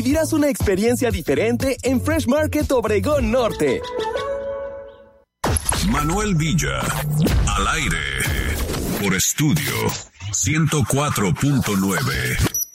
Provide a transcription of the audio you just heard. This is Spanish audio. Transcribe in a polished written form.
Vivirás una experiencia diferente en Fresh Market Obregón Norte. Manuel Villa, al aire, por Estudio 104.9.